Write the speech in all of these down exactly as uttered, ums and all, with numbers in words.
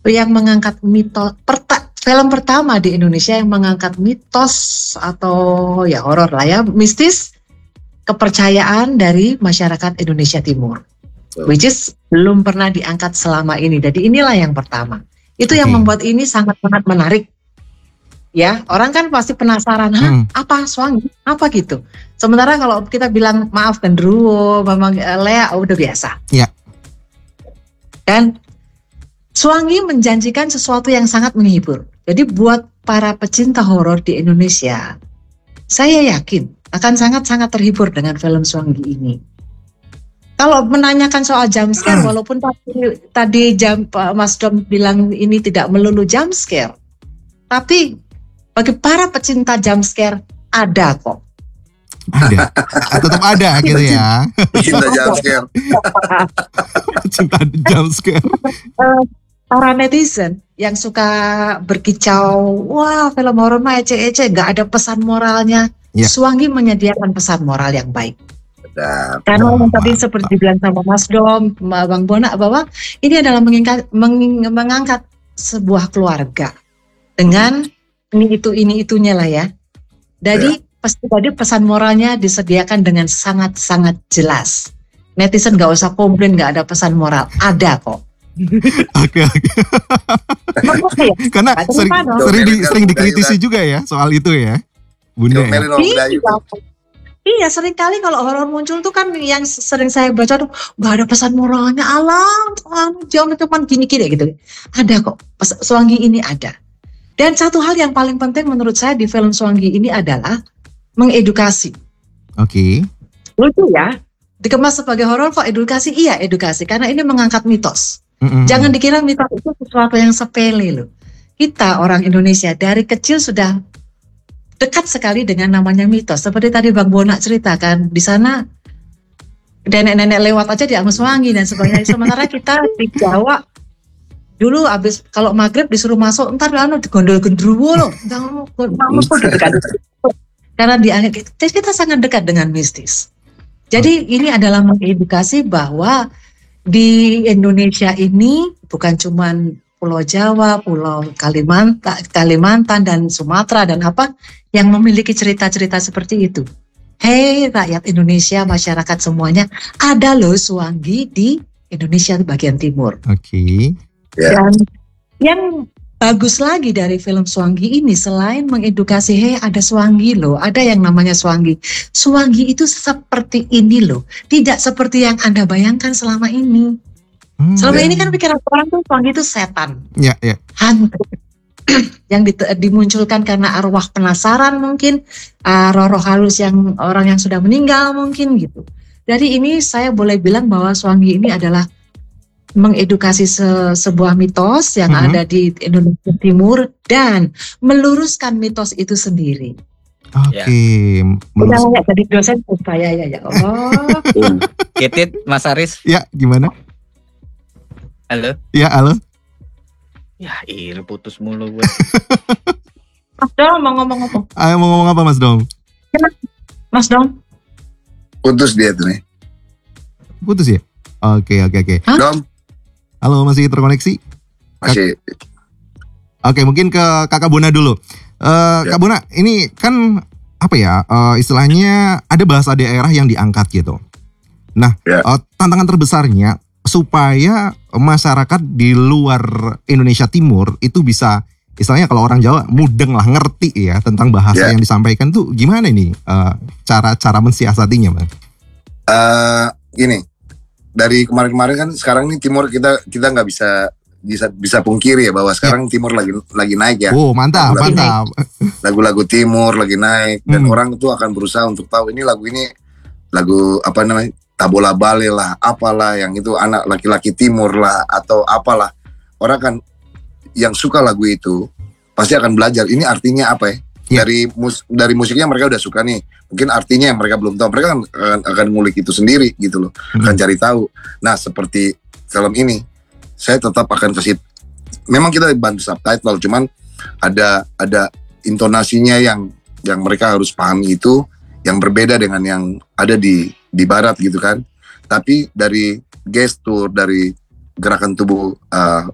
yang mengangkat mitos, perta, film pertama di Indonesia yang mengangkat mitos atau ya horor lah ya, mistis, kepercayaan dari masyarakat Indonesia Timur, which is belum pernah diangkat selama ini. Jadi inilah yang pertama. Itu okay. yang membuat ini sangat-sangat menarik. Ya, orang kan pasti penasaran, hah, hmm. apa Swangi, apa gitu. Sementara kalau kita bilang maaf genderuwo, memang Lea, oh, udah biasa. Iya. Yeah. Dan Swangi menjanjikan sesuatu yang sangat menghibur. Jadi buat para pecinta horor di Indonesia, saya yakin akan sangat-sangat terhibur dengan film Swangi ini. Kalau menanyakan soal jump scare, hmm. walaupun tadi, tadi jam, Mas Dom bilang ini tidak melulu jump scare, tapi bagi para pecinta jump scare ada kok. Ada, tetap ada gitu ya. Pecinta jump scare. Pecinta jump scare. Para netizen yang suka berkicau, wah film horor mah ece-ece, nggak ada pesan moralnya. Yeah. Swangi menyediakan pesan moral yang baik. Benar. Karena oh, tadi seperti bilang sama Mas Dom, Bang Bona, bahwa ini adalah mengangkat, meng, mengangkat sebuah keluarga dengan ini itu ini itunya lah ya. Jadi yeah. pasti tadi pesan moralnya disediakan dengan sangat-sangat jelas. Netizen nggak usah komplain nggak ada pesan moral, ada kok. Oke oke. Karena sering sering, di, sering dikritisi juga ya soal itu ya, Bunda. Ya? Iya, iya sering kali kalau horor muncul tuh kan yang sering saya baca tuh nggak ada pesan moralnya, alam, jangan cuma gini-gini gitu. Ada kok, Swangi ini ada. Dan satu hal yang paling penting menurut saya di film Swangi ini adalah mengedukasi. Oke. Okay. Lucu ya, dikemas sebagai horor kok edukasi, iya edukasi karena ini mengangkat mitos. Mm-hmm. Jangan dikira mitos itu sesuatu yang sepele loh. Kita orang Indonesia dari kecil sudah dekat sekali dengan namanya mitos. Seperti tadi Bang Bona ceritakan, di sana nenek-nenek lewat aja dianggap Swangi dan sebagainya. Sementara kita di Jawa dulu abis kalau maghrib disuruh masuk, ntar anu digondol genderuwo loh. Jangan mau dekat. Karena dianggap kita sangat dekat dengan mistis. Jadi ini adalah mengedukasi bahwa di Indonesia ini bukan cuma Pulau Jawa, Pulau Kalimantan, Kalimantan dan Sumatera dan apa yang memiliki cerita-cerita seperti itu. Hei rakyat Indonesia, masyarakat semuanya, ada loh Swangi di Indonesia bagian timur. Oke. Okay. Dan yang bagus lagi dari film Swangi ini selain mengedukasi, hei ada Swangi loh, ada yang namanya Swangi. Swangi itu seperti ini loh, tidak seperti yang Anda bayangkan selama ini. Hmm, selama ya. Ini kan pikiran orang tuh Swangi itu setan, ya, ya. hantu, yang di, dimunculkan karena arwah penasaran mungkin, uh, roh-roh halus yang orang yang sudah meninggal mungkin gitu. Dari ini saya boleh bilang bahwa Swangi ini adalah mengedukasi se- sebuah mitos yang mm-hmm. ada di Indonesia Timur dan meluruskan mitos itu sendiri. Oke. Okay. Udah nggak jadi dosen supaya ya ya Allah. Kitit Mas Aris. Ya gimana? Halo. Ya halo. Ya ini putus mulu gue. Mas Dom mau ngomong-ngomong. Ayo mau ngomong apa Mas Dom? Mas Dom. Putus dia tuh nih. Putus ya? Oke oke oke. Dom. Halo, masih terkoneksi? Masih. Oke, mungkin ke Kakak Bona dulu. Uh, ya. Kak Bona, ini kan apa ya? Uh, istilahnya ada bahasa daerah yang diangkat gitu. Nah, ya. uh, tantangan terbesarnya supaya masyarakat di luar Indonesia Timur itu bisa, istilahnya kalau orang Jawa mudeng lah, ngerti ya tentang bahasa ya. Yang disampaikan tuh gimana nih uh, cara-cara mensiasatinya, Bang? Uh, gini. Dari kemarin-kemarin kan sekarang nih Timur kita kita nggak bisa bisa bisa pungkiri ya bahwa sekarang ya. Timur lagi lagi naik ya. Oh mantap lagu-lagu, mantap. Lagu-lagu Timur lagi naik dan hmm. orang itu akan berusaha untuk tahu ini lagu ini lagu apa namanya Tabola Bale lah, apalah yang itu anak laki-laki Timur lah atau apalah. Orang kan yang suka lagu itu pasti akan belajar ini artinya apa ya. Ya. Dari mus dari musiknya mereka udah suka nih, mungkin artinya yang mereka belum tahu, mereka akan akan, akan ngulik itu sendiri gitu loh, hmm. akan cari tahu. Nah seperti film ini, saya tetap akan kasih, memang kita bantu subtitle, cuman ada ada intonasinya yang yang mereka harus pahami itu, yang berbeda dengan yang ada di di Barat gitu kan. Tapi dari gestur, dari gerakan tubuh uh,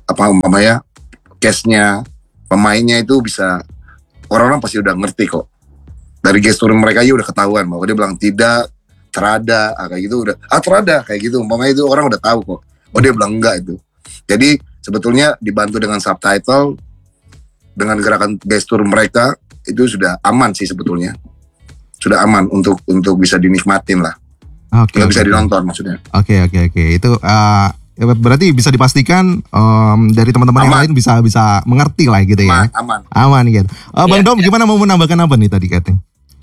apa umpamanya case-nya, pemainnya itu bisa orang-orang pasti udah ngerti kok. Dari gestur mereka aja udah ketahuan bahwa dia bilang tidak, terada, ah, kayak gitu udah, ah terada kayak gitu, umpamanya itu orang udah tahu kok. Oh dia bilang enggak itu. Jadi sebetulnya dibantu dengan subtitle, dengan gerakan gestur mereka itu sudah aman sih sebetulnya. Sudah aman untuk untuk bisa dinikmatin lah. Oke. Nggak Okay, bisa okay. dinonton maksudnya. Oke okay, oke okay, oke. Okay. Itu uh, berarti bisa dipastikan um, dari teman-teman yang lain bisa bisa mengerti lah gitu ya. Aman, aman. Aman gitu. Uh, Bang Ya, Dom ya. gimana mau menambahkan apa nih tadi katanya?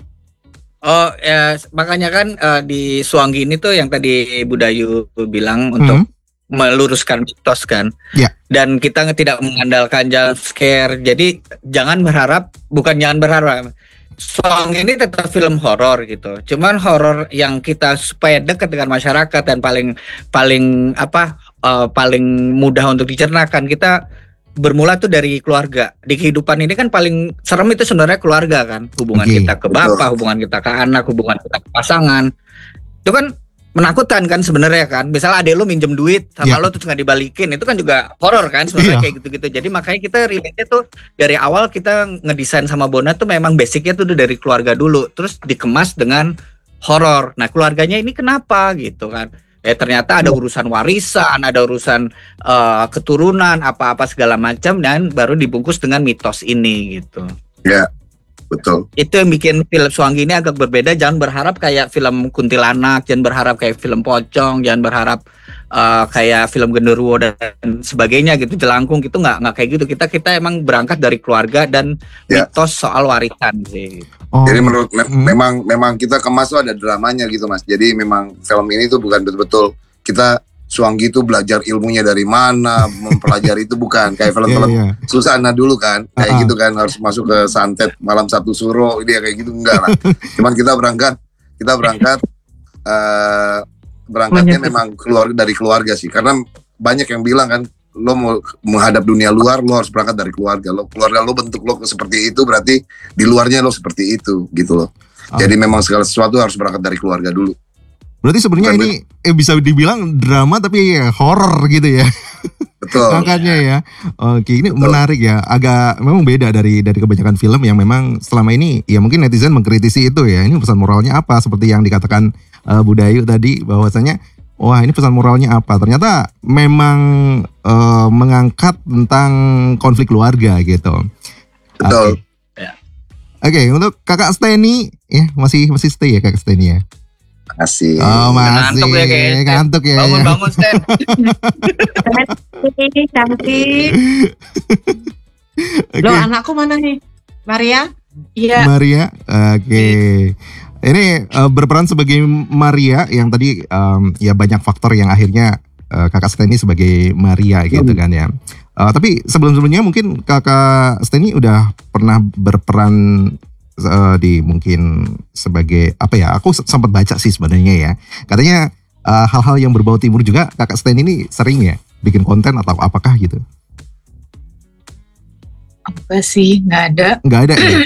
Oh ya makanya kan eh, di Suanggi ini tuh yang tadi Budayu bilang untuk Hmm. meluruskan mitos kan. Ya. Dan kita tidak mengandalkan jump scare. Jadi jangan berharap, bukan jangan berharap. Song ini tetap film horor gitu. Cuman horor yang kita supaya dekat dengan masyarakat dan paling paling apa eh, paling mudah untuk dicernakan, kita bermula tuh dari keluarga. Di kehidupan ini kan paling serem itu sebenarnya keluarga kan. Hubungan Oke. kita ke bapak, hubungan kita ke anak, hubungan kita ke pasangan. Itu kan menakutkan kan sebenarnya kan. Misalnya adek lu minjem duit sama Iya. lo terus nggak dibalikin, itu kan juga horor kan sebenarnya Iya. kayak gitu-gitu. Jadi makanya kita relate tuh dari awal kita ngedesain sama Bona tuh memang basicnya tuh dari keluarga dulu, terus dikemas dengan horor. Nah keluarganya ini kenapa gitu kan? Eh ternyata ada urusan warisan, ada urusan eh, keturunan, apa-apa segala macam, dan baru dibungkus dengan mitos ini gitu. Ya, betul. Itu yang bikin film Suanggi ini agak berbeda. Jangan berharap kayak film Kuntilanak, jangan berharap kayak film Pocong, jangan berharap uh, kayak film Genderuwo dan sebagainya gitu, Jelangkung gitu, nggak nggak kayak gitu. Kita kita emang berangkat dari keluarga dan Ya. mitos soal warisan sih. Oh, Jadi menurut me- hmm. memang memang kita kemas tuh ada dramanya gitu Mas. Jadi memang film ini tuh bukan betul-betul kita Suanggi itu belajar ilmunya dari mana, mempelajari itu bukan kayak film-film Iya, iya. Susana dulu kan, kayak Uh-uh. gitu kan harus masuk ke santet malam satu suro, dia kayak gitu enggak lah. Cuman kita berangkat, kita berangkat eh berangkatnya Menyebut. memang keluar dari keluarga sih, karena banyak yang bilang kan, lo mau menghadap dunia luar, lo harus berangkat dari keluarga. Lo keluarga lo bentuk lo seperti itu, berarti di luarnya lo seperti itu, gitu loh. Jadi memang segala sesuatu harus berangkat dari keluarga dulu. Berarti sebenarnya Bukan ini eh, bisa dibilang drama tapi ya horor gitu ya. Betul. Angkatnya ya. Oke, ini Betul. menarik ya. Agak memang beda dari dari kebanyakan film yang memang selama ini ya mungkin netizen mengkritisi itu ya. Ini pesan moralnya apa seperti yang dikatakan uh, Budayu tadi bahwasanya wah ini pesan moralnya apa? Ternyata memang uh, mengangkat tentang konflik keluarga gitu. Betul. Oke, Ya. Oke, untuk Kakak Steny ya masih masih stay ya Kakak Steny ya. Asik. Oh masih Ngantuk ya kayaknya. ngantuk ya. Bangun bangun Stan. Cantik, cantik. Oke. Loh anakku mana nih? Maria? Iya, Maria, oke. Ini uh, berperan sebagai Maria yang tadi um, ya banyak faktor yang akhirnya uh, Kakak Steny sebagai Maria gitu kan ya. Uh, tapi sebelum-sebelumnya mungkin Kakak Steny udah pernah berperan uh, di mungkin sebagai apa ya? Aku s- sempat baca sih sebenarnya ya. Katanya uh, hal-hal yang berbau timur juga Kakak Steny ini sering ya bikin konten atau apakah gitu? apa sih? Nggak ada. Nggak ada ya?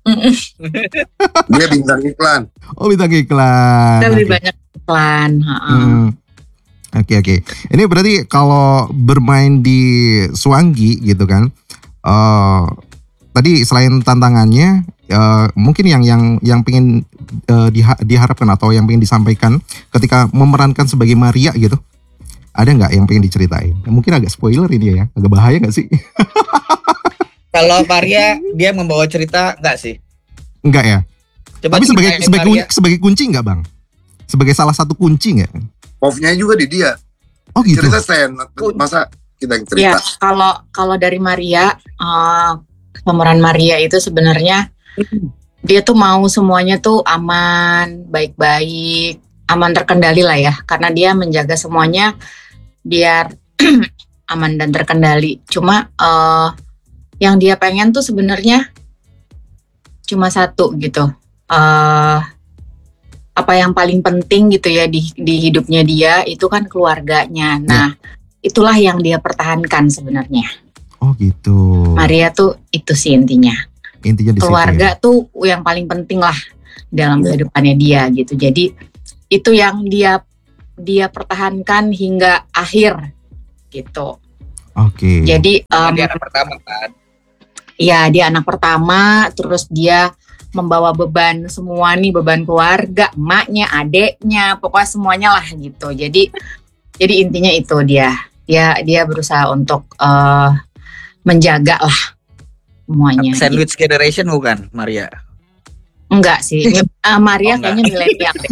Dia bintang iklan. Oh bintang iklan. Kita lebih Oke. banyak iklan. ha-ha. Hmm. Oke oke. Ini berarti kalau bermain di Suanggi gitu kan, eh tadi selain tantangannya, eh, mungkin yang yang yang pengen eh, diha- diharapkan atau yang pengen disampaikan ketika memerankan sebagai Maria gitu, ada nggak yang pengen diceritain? Mungkin agak spoiler ini ya, agak bahaya nggak sih? Kalau Maria dia membawa cerita nggak sih? Enggak ya. Coba Tapi sebagai ceritain sebagai Maria. kun- sebagai kunci nggak bang? Sebagai salah satu kunci nggak? Off-nya juga di dia. Oh gitu. Cerita Stan, masa kita yang Ya, cerita. kalau kalau dari Maria, eh, pemeran Maria itu sebenarnya dia tuh mau semuanya tuh aman, baik-baik, aman terkendali lah ya, karena dia menjaga semuanya biar aman dan terkendali. Cuma eh, yang dia pengen tuh sebenarnya cuma satu gitu. Eh, apa yang paling penting gitu ya di di hidupnya dia itu kan keluarganya. Nah, itulah yang dia pertahankan sebenarnya. Oh gitu. Maria tuh itu sih intinya. Intinya di situ Keluarga ya. tuh yang paling penting lah dalam Ya. kehidupannya dia gitu. Jadi itu yang dia dia pertahankan hingga akhir gitu. Oke. Jadi um, dia anak pertama kan. ya dia anak pertama, terus dia membawa beban semua nih, beban keluarga, emaknya, adeknya, pokoknya semuanya lah gitu. Jadi jadi intinya itu dia, dia dia berusaha untuk uh, menjaga lah semuanya. Sandwich gitu. Generation bukan Maria? Enggak sih, uh, Maria Oh, kayaknya milenial deh.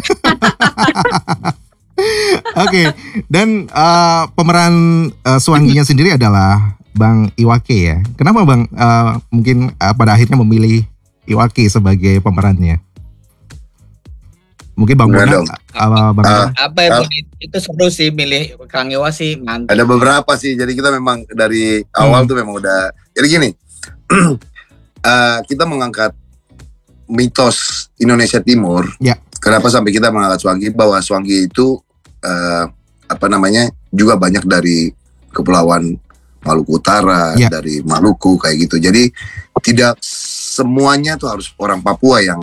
Oke, dan uh, pemeran uh, Swanginya sendiri adalah Bang Iwake ya. Kenapa Bang uh, mungkin uh, pada akhirnya memilih Iwake sebagai pemerannya? Mungkin Bang Bona, uh, Bang Uh, Apa ya, uh, itu seru sih milih Kang Iwa sih, mantap. Ada beberapa sih, jadi kita memang dari awal Hmm. tuh memang udah. Jadi gini, uh, kita mengangkat mitos Indonesia Timur. Ya. Kenapa sampai kita mengangkat Swangi? Bahwa Swangi itu uh, apa namanya juga banyak dari kepulauan Maluku Utara, Ya. dari Maluku kayak gitu. Jadi tidak semuanya tuh harus orang Papua yang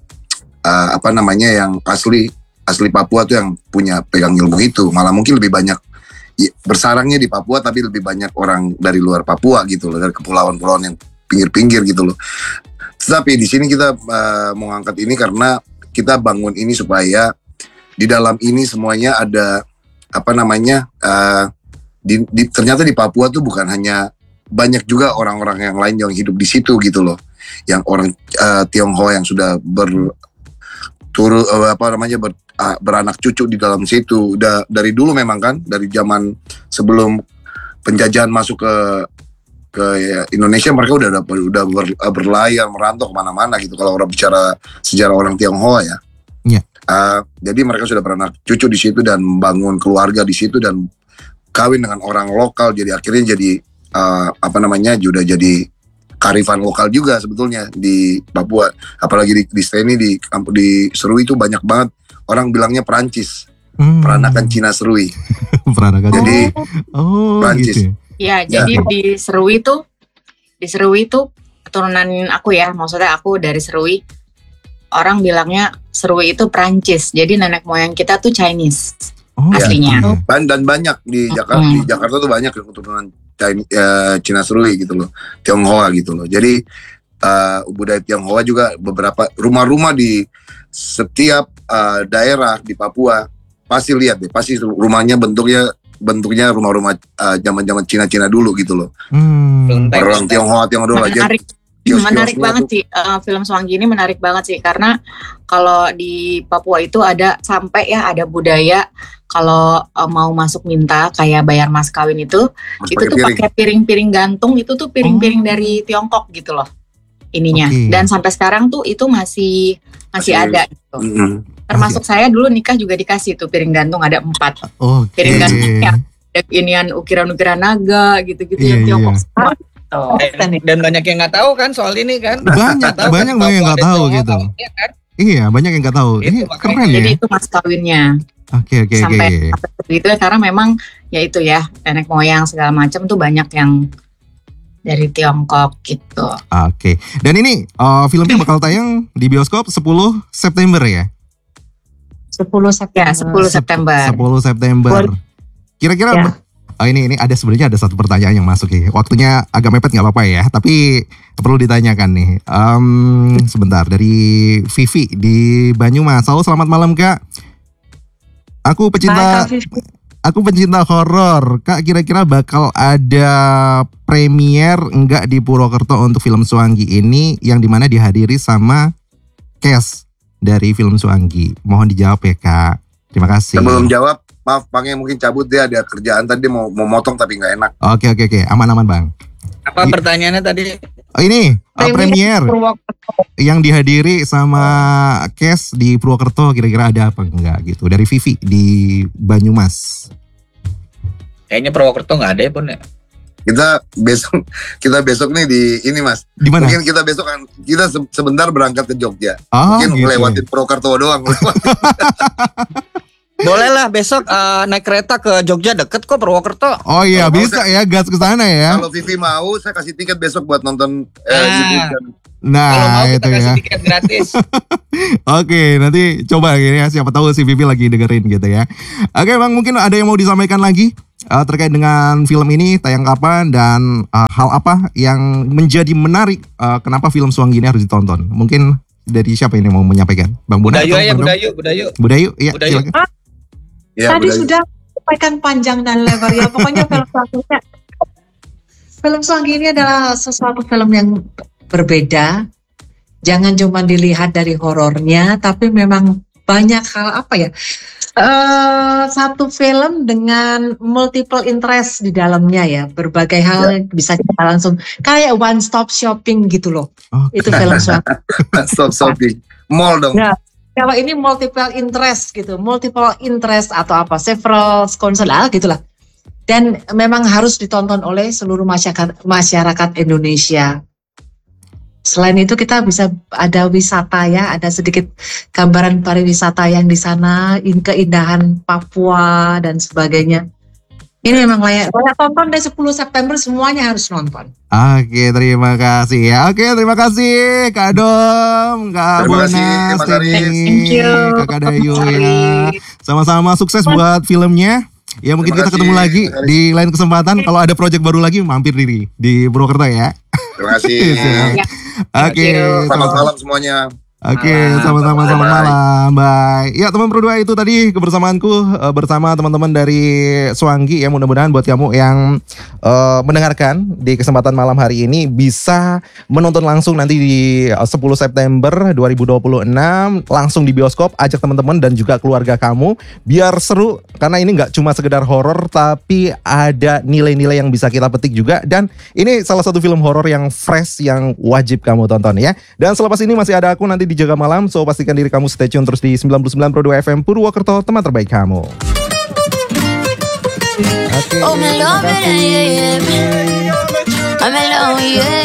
uh, apa namanya yang asli asli Papua tuh yang punya pegang ilmu itu. Malah mungkin lebih banyak i- bersarangnya di Papua, tapi lebih banyak orang dari luar Papua gitu loh, dari kepulauan-kepulauan yang pinggir-pinggir gitu loh. Tetapi di sini kita uh, mengangkat ini karena kita bangun ini supaya di dalam ini semuanya ada apa namanya uh, di, di, ternyata di Papua tuh bukan hanya banyak juga orang-orang yang lain yang hidup di situ gitu loh, yang orang uh, Tionghoa yang sudah ber turu uh, apa namanya ber, uh, beranak cucu di dalam situ udah dari dulu memang kan, dari zaman sebelum penjajahan masuk ke ke Indonesia mereka udah udah, udah ber, berlayar merantau kemana-mana gitu kalau orang bicara sejarah orang Tionghoa ya. Iya. Uh, jadi mereka sudah beranak cucu di situ dan membangun keluarga di situ dan kawin dengan orang lokal, jadi akhirnya jadi uh, apa namanya sudah jadi kearifan lokal juga sebetulnya di Papua. Apalagi di di Steny di kampung di Serui itu banyak banget orang bilangnya Perancis, Hmm. peranakan Cina Serui. Peranakan. Jadi oh, Prancis. gitu. Ya, Ya. jadi di Serui itu, di Serui itu keturunan aku ya, maksudnya aku dari Serui. Orang bilangnya Serui itu Prancis, jadi nenek moyang kita tuh Chinese. Oh, Aslinya. gitu ya. Dan, dan banyak di Jakarta, Hmm. di Jakarta tuh banyak yang keturunan Cina, eh, Cina Serui gitu loh, Tionghoa gitu loh. Jadi eh, budaya Tionghoa juga beberapa rumah-rumah di setiap eh, daerah di Papua pasti lihat deh, pasti rumahnya bentuknya bentuknya rumah-rumah eh, zaman-zaman Cina-Cina dulu gitu loh. Hmm. Kelenteng. Orang Tionghoa Tionghoa dulu aja. Menarik, kios-kiosnya menarik banget tuh. sih. Uh, film Swangi ini menarik banget sih karena kalau di Papua itu ada sampai ya ada budaya kalau uh, mau masuk minta kayak bayar mas kawin itu, Harus itu pakai tuh piring. pakai piring-piring gantung, itu tuh piring-piring Oh. dari Tiongkok gitu loh ininya. Oke. Dan sampai sekarang tuh itu masih masih Masih- ada gitu. Mm-mm. Termasuk saya dulu nikah juga dikasih tuh piring gantung ada empat. Oke. Piring gantung ya. Ada inian ukiran-ukiran naga gitu-gitu Iya, yang Tiongkok iya. semua. Tuh. Dan, dan banyak yang nggak tahu kan soal ini kan. Banyak, Nggak tahu banyak kan banyak yang Papua nggak ada tahu Tionghoa, gitu. iya kan? Iya, banyak yang nggak tahu. Itu Ini makanya. keren ya. Jadi itu mas kawinnya. Oke, oke, oke. sampai sampai begitu ya, karena memang ya itu ya nenek moyang segala macam tuh banyak yang dari Tiongkok gitu. Oke. Dan ini uh, filmnya bakal tayang di bioskop sepuluh September ya? sepuluh September. Ya sepuluh September. sepuluh September. Kira-kira Ya. ber- oh ini ini ada sebenarnya ada satu pertanyaan yang masuk nih. Waktunya agak mepet nggak apa-apa ya, tapi perlu ditanyakan nih. Em, sebentar dari Vivi di Banyumas. Halo, selamat malam Kak. Aku pecinta Hai, Kak Vivi. aku pencinta horor. Kak, kira-kira bakal ada premier enggak di Purwokerto untuk film Swangi ini yang dimana dihadiri sama cast dari film Swangi. Mohon dijawab ya Kak. Terima kasih. Sebelum jawab, maaf Pangnya mungkin cabut, dia ada kerjaan tadi, dia mau mau motong tapi nggak enak. Oke oke oke, aman-aman Bang. Apa Iya. pertanyaannya tadi? Oh, ini uh, premier Purwokerto. yang dihadiri sama cast di Purwokerto kira-kira ada apa enggak gitu. Dari Vivi di Banyumas. Kayaknya Purwokerto nggak ada ya Pun ya. Kita besok kita besok nih di ini Mas. Di mana? Mungkin kita besok kan kita se- sebentar berangkat ke Jogja. Oh, Mungkin gitu. ngelewatin Purwokerto doang. Boleh lah besok uh, naik kereta ke Jogja, deket kok Purwokerto. Oh iya Kalau bisa saya- ya, gas ke sana ya. Kalau Vivi mau, saya kasih tiket besok buat nonton eh, Nah. YouTube. Nah Kalau mau kita itu kasih ya. tiket gratis. Oke, nanti coba gini ya, siapa tahu si Vivi lagi dengerin gitu ya. Oke Bang, mungkin ada yang mau disampaikan lagi uh, terkait dengan film ini, tayang kapan, dan uh, hal apa yang menjadi menarik uh, kenapa film Suanggi ini harus ditonton. Mungkin dari siapa ini mau menyampaikan? Bang Buna Budayu atau ya, Bang Dom? Budayu, Budayu. Budayu, iya Budayu. silakan. Ya, Tadi udah. sudah sampaikan panjang dan lebar ya. Pokoknya film Suanggi, film Suanggi ini adalah sesuatu film yang berbeda. Jangan cuma dilihat dari horornya, tapi memang banyak hal apa ya? Eh, satu film dengan multiple interest di dalamnya ya, berbagai hal yang bisa kita langsung kayak one stop shopping gitu loh. Oke. Itu film Suanggi. Stop shopping. Mall dong. Nah, kalau ini multiple interest gitu, multiple interest atau apa, several concern lah gitulah. Dan memang harus ditonton oleh seluruh masyarakat masyarakat Indonesia. Selain itu kita bisa ada wisata ya, ada sedikit gambaran pariwisata yang di sana, in- keindahan Papua dan sebagainya. Ini memang layak, layak tonton deh sepuluh September semuanya harus nonton. Oke, terima kasih ya. Oke, terima kasih Kak Dom, Kak Terima kasih, Bona, Mas Aris. Steny, Thank you. Kakak Dayu ya. Sama-sama sukses buat filmnya. Ya mungkin Terima kita ketemu kasih, lagi Mas Aris. di lain kesempatan. Kalau ada proyek baru lagi mampir diri di Purwokerto ya. Terima kasih. Siap. Oke, Selamat sama- malam semuanya. Oke, Malam. sama-sama selamat Bye-bye. malam. Bye. Ya, teman berdua itu tadi kebersamaanku eh, bersama teman-teman dari Suanggi ya. Mudah-mudahan buat kamu yang eh, mendengarkan di kesempatan malam hari ini bisa menonton langsung nanti di eh, sepuluh September dua ribu dua puluh enam langsung di bioskop. Ajak teman-teman dan juga keluarga kamu biar seru karena ini nggak cuma sekedar horor tapi ada nilai-nilai yang bisa kita petik juga, dan ini salah satu film horor yang fresh yang wajib kamu tonton ya. Dan selepas ini masih ada aku nanti di Jaga Malam, so pastikan diri kamu stay tune terus di sembilan puluh sembilan koma dua F M Purwokerto, teman terbaik kamu. Oke, Oh, me terima love it, kasih. yeah, yeah. I'm alone, yeah.